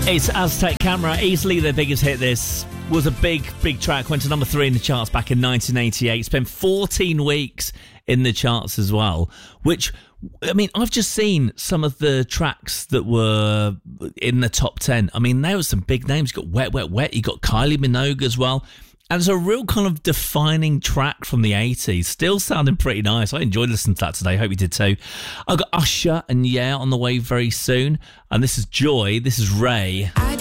It's Aztec Camera, easily their biggest hit. This was a big track, went to number 3 in the charts back in 1988, spent 14 weeks in the charts as well, which, I mean, I've just seen some of the tracks that were in the top 10. I mean, there were some big names. You got Wet, Wet, Wet, you got Kylie Minogue as well. And it's a real kind of defining track from the 80s. Still sounding pretty nice. I enjoyed listening to that today. Hope you did too. I've got Usher and Yeah on the way very soon. And this is Joy. This is Ray.